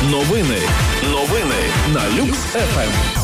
Новини на Люкс ФМ.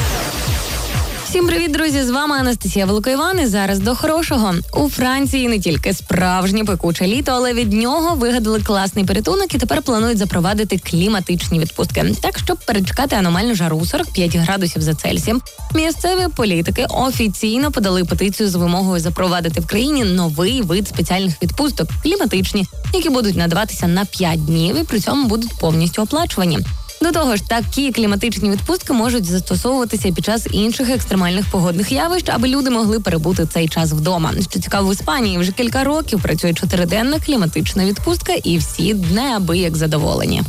Всім привіт, друзі! З вами Анастасія Великоїван і зараз до хорошого. У Франції не тільки справжнє пекуче літо, але від нього вигадали класний порятунок і тепер планують запровадити кліматичні відпустки. Так, щоб перечекати аномальну жару 45 градусів за Цельсієм, місцеві політики офіційно подали петицію з вимогою запровадити в країні новий вид спеціальних відпусток – кліматичні, які будуть надаватися на 5 днів і при цьому будуть повністю оплачувані. До того ж, такі кліматичні відпустки можуть застосовуватися під час інших екстремальних погодних явищ, аби люди могли перебути цей час вдома. Що цікаво, в Іспанії вже кілька років працює 4-денна кліматична відпустка і всі неабияк задоволені.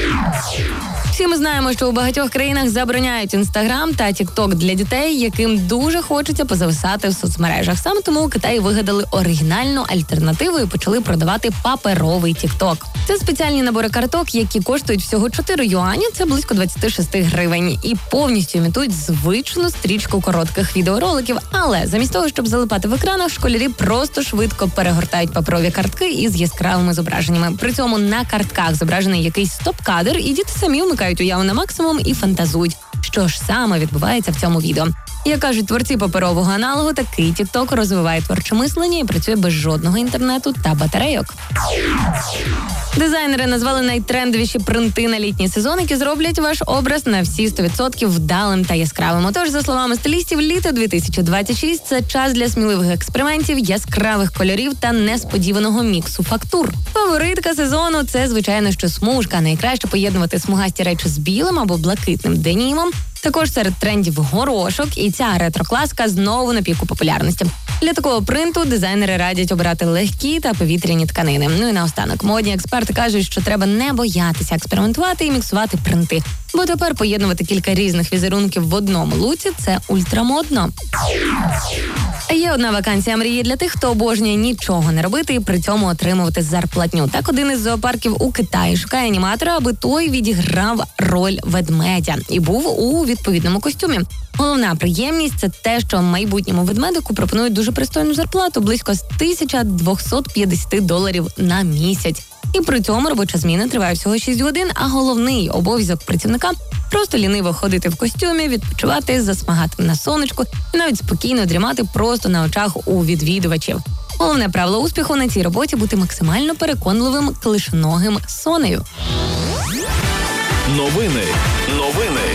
Всі ми знаємо, що у багатьох країнах забороняють Інстаграм та Тікток для дітей, яким дуже хочеться позависати в соцмережах. Саме тому у Китаї вигадали оригінальну альтернативу і почали продавати паперовий Тікток. Це спеціальні набори карток, які коштують всього 4 юані, це близько 26 гривень, і повністю імітують звичну стрічку коротких відеороликів. Але замість того, щоб залипати в екранах, школярі просто швидко перегортають паперові картки із яскравими зображеннями. При цьому на картках зображений якийсь стоп-кадр, і діти самі вмикають уяву на максимум і фантазують, що ж саме відбувається в цьому відео. Як кажуть творці паперового аналогу, такий тікток розвиває творче мислення і працює без жодного інтернету та батарейок. Дизайнери назвали найтрендовіші принти на літній сезон, які зроблять ваш образ на всі 100% вдалим та яскравим. Отож, за словами стилістів, літо 2026 – це час для сміливих експериментів, яскравих кольорів та несподіваного міксу фактур. Фаворитка сезону – це, звичайно, що смужка. Найкраще поєднувати смугасті речі з білим або блакитним денімом. Також серед трендів горошок, і ця ретро-класика знову на піку популярності. Для такого принту дизайнери радять обирати легкі та повітряні тканини. Ну і наостанок, модні експерти кажуть, що треба не боятися експериментувати і міксувати принти. Бо тепер поєднувати кілька різних візерунків в одному луці – це ультрамодно. Є одна вакансія мрії для тих, хто обожнює нічого не робити і при цьому отримувати зарплатню. Так, один із зоопарків у Китаї шукає аніматора, аби той відіграв роль ведмедя і був у відповідному костюмі. Головна приємність – це те, що майбутньому ведмедику пропонують дуже пристойну зарплату – близько $1250 на місяць. І при цьому робоча зміна триває всього 6 годин, а головний обов'язок працівника – просто ліниво ходити в костюмі, відпочивати, засмагати на сонечку і навіть спокійно дрімати просто на очах у відвідувачів. Головне правило успіху на цій роботі – бути максимально переконливим клишоногим сонею. Новини